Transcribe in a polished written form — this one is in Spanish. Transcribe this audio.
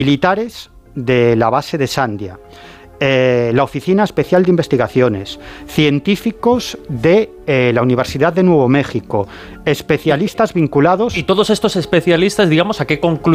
militares de la base de Sandia, la Oficina Especial de Investigaciones, científicos de la Universidad de Nuevo México, especialistas vinculados. Y todos estos especialistas, digamos, ¿a qué conclusión